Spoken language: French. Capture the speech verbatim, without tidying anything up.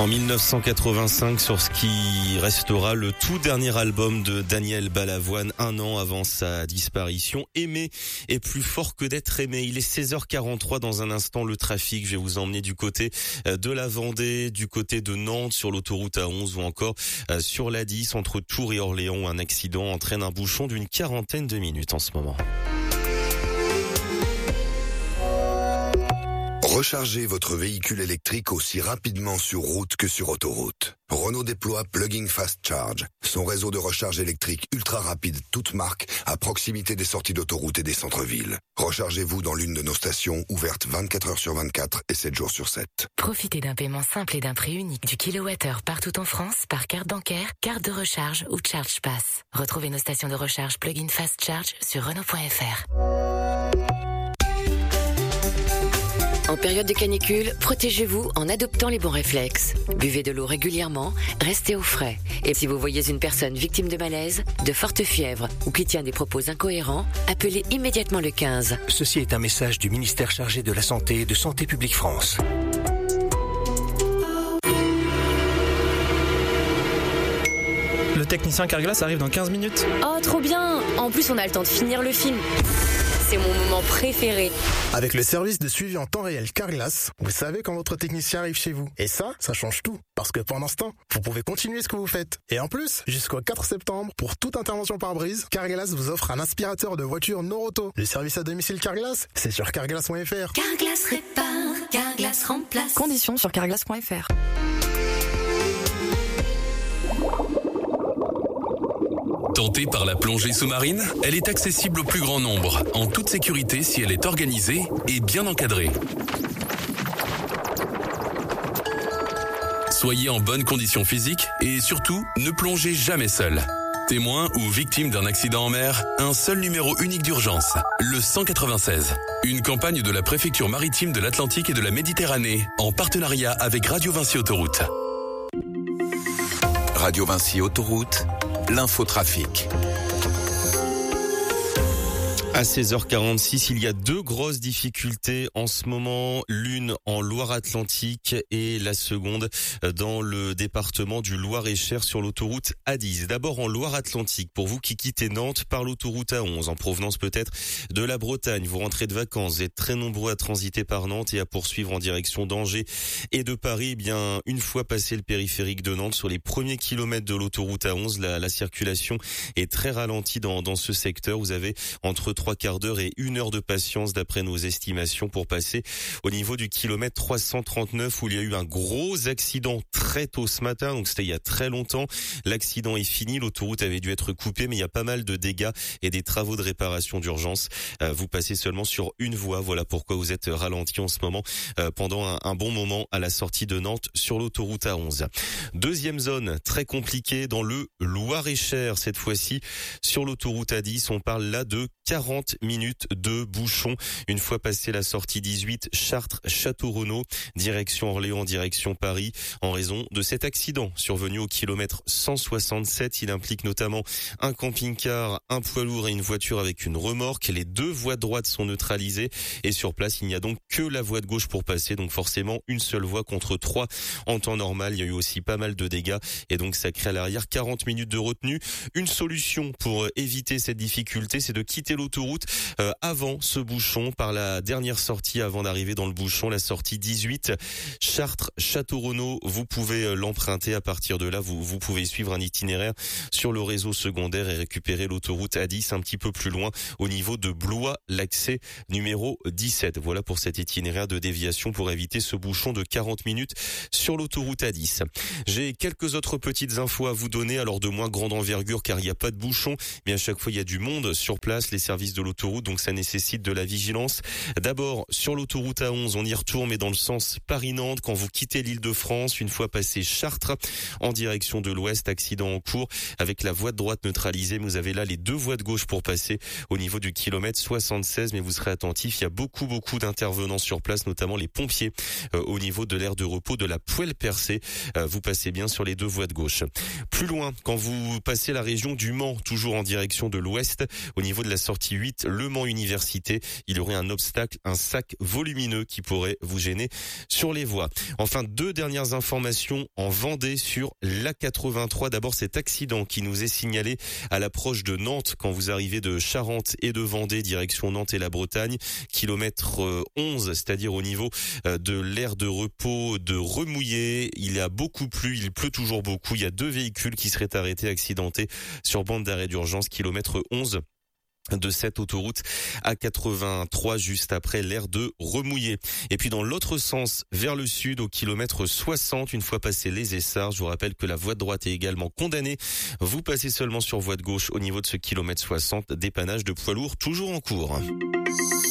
En dix-neuf cent quatre-vingt-cinq, sur ce qui restera le tout dernier album de Daniel Balavoine, un an avant sa disparition. Aimer est plus fort que d'être aimé. Il est seize heures quarante-trois. Dans un instant, le trafic. Je vais vous emmener du côté de la Vendée, du côté de Nantes, sur l'autoroute A onze ou encore sur l'A dix entre Tours et Orléans. Un accident entraîne un bouchon d'une quarantaine de minutes en ce moment. Rechargez votre véhicule électrique aussi rapidement sur route que sur autoroute. Renault déploie Plug-in Fast Charge, son réseau de recharge électrique ultra rapide toute marque à proximité des sorties d'autoroute et des centres-villes. Rechargez-vous dans l'une de nos stations ouvertes vingt-quatre heures sur vingt-quatre et sept jours sur sept. Profitez d'un paiement simple et d'un prix unique du kilowattheure partout en France par carte bancaire, carte de recharge ou Charge Pass. Retrouvez nos stations de recharge Plug-in Fast Charge sur Renault point F R. En période de canicule, protégez-vous en adoptant les bons réflexes. Buvez de l'eau régulièrement, restez au frais. Et si vous voyez une personne victime de malaise, de forte fièvre ou qui tient des propos incohérents, appelez immédiatement le quinze. Ceci est un message du ministère chargé de la Santé et de Santé publique France. Le technicien Carglass arrive dans quinze minutes. Oh, trop bien! En plus, on a le temps de finir le film. C'est mon moment préféré. Avec le service de suivi en temps réel Carglass, vous savez quand votre technicien arrive chez vous. Et ça, ça change tout. Parce que pendant ce temps, vous pouvez continuer ce que vous faites. Et en plus, jusqu'au quatre septembre, pour toute intervention par brise, Carglass vous offre un aspirateur de voiture Noroto. Le service à domicile Carglass, c'est sur carglass point F R. Carglass répare, Carglass remplace. Conditions sur carglass point F R. Tentée par la plongée sous-marine, elle est accessible au plus grand nombre, en toute sécurité si elle est organisée et bien encadrée. Soyez en bonne condition physique et surtout, ne plongez jamais seul. Témoin ou victime d'un accident en mer, un seul numéro unique d'urgence, le cent quatre-vingt-seize. Une campagne de la préfecture maritime de l'Atlantique et de la Méditerranée, en partenariat avec Radio Vinci Autoroute. Radio Vinci Autoroute, l'infotrafic. À seize heures quarante-six, il y a deux grosses difficultés en ce moment, l'une en Loire-Atlantique et la seconde dans le département du Loir-et-Cher sur l'autoroute A dix. D'abord en Loire-Atlantique, pour vous qui quittez Nantes par l'autoroute A onze, en provenance peut-être de la Bretagne, vous rentrez de vacances, vous êtes très nombreux à transiter par Nantes et à poursuivre en direction d'Angers et de Paris. Eh bien, une fois passé le périphérique de Nantes, sur les premiers kilomètres de l'autoroute A onze, la, la circulation est très ralentie dans, dans ce secteur. Vous avez entre trois quarts d'heure et une heure de patience d'après nos estimations pour passer au niveau du kilomètre trois cent trente-neuf où il y a eu un gros accident très tôt ce matin, donc c'était il y a très longtemps. L'accident est fini, l'autoroute avait dû être coupée, mais il y a pas mal de dégâts et des travaux de réparation d'urgence. Euh, vous passez seulement sur une voie, voilà pourquoi vous êtes ralenti en ce moment euh, pendant un, un bon moment à la sortie de Nantes sur l'autoroute A onze. Deuxième zone très compliquée dans le Loir-et-Cher, cette fois-ci sur l'autoroute A dix, on parle là de quarante minutes de bouchon. Une fois passé la sortie dix-huit, Chartres-Château-Renaud, direction Orléans, direction Paris, en raison de cet accident survenu au kilomètre cent soixante-sept. Il implique notamment un camping-car, un poids lourd et une voiture avec une remorque. Les deux voies droites sont neutralisées et sur place, il n'y a donc que la voie de gauche pour passer. Donc forcément, une seule voie contre trois en temps normal. Il y a eu aussi pas mal de dégâts et donc ça crée à l'arrière quarante minutes de retenue. Une solution pour éviter cette difficulté, c'est de quitter l'autoroute euh, avant ce bouchon, par la dernière sortie avant d'arriver dans le bouchon, la sortie dix-huit, Chartres-Château-Renaud. Vous pouvez l'emprunter. À partir de là, vous, vous pouvez suivre un itinéraire sur le réseau secondaire et récupérer l'autoroute A dix un petit peu plus loin au niveau de Blois, l'accès numéro dix-sept. Voilà pour cet itinéraire de déviation pour éviter ce bouchon de quarante minutes sur l'autoroute A dix. J'ai quelques autres petites infos à vous donner, alors de moins grande envergure car il n'y a pas de bouchon, mais à chaque fois il y a du monde sur place, les services de l'autoroute, donc ça nécessite de la vigilance. D'abord, sur l'autoroute A onze, on y retourne, mais dans le sens Paris-Nantes, quand vous quittez l'Île-de-France, une fois passé Chartres, en direction de l'ouest, accident en cours, avec la voie de droite neutralisée, mais vous avez là les deux voies de gauche pour passer au niveau du kilomètre soixante-seize, mais vous serez attentif, il y a beaucoup, beaucoup d'intervenants sur place, notamment les pompiers, euh, au niveau de l'aire de repos de la Poêle Percée. Euh, vous passez bien sur les deux voies de gauche. Plus loin, quand vous passez la région du Mans, toujours en direction de l'ouest, au niveau de la sortie huit, Le Mans Université, il y aurait un obstacle, un sac volumineux qui pourrait vous gêner sur les voies. Enfin, deux dernières informations. attention en Vendée sur l'A quatre-vingt-trois. D'abord cet accident qui nous est signalé à l'approche de Nantes quand vous arrivez de Charente et de Vendée direction Nantes et la Bretagne. Kilomètre onze, c'est-à-dire au niveau de l'aire de repos de Remouillé. Il a beaucoup plu, il pleut toujours beaucoup. Il y a deux véhicules qui seraient arrêtés accidentés sur bande d'arrêt d'urgence. Kilomètre onze de cette autoroute A quatre-vingt-trois juste après l'aire de Remouillé. Et puis dans l'autre sens, vers le sud, au kilomètre soixante, une fois passé les Essarts, je vous rappelle que la voie de droite est également condamnée. Vous passez seulement sur voie de gauche au niveau de ce kilomètre soixante, dépannage de poids lourds toujours en cours.